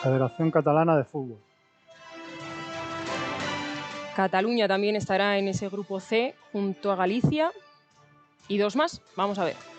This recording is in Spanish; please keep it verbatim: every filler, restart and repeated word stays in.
Federación Catalana de Fútbol. Cataluña también estará en ese grupo C junto a Galicia. Y dos más, vamos a ver.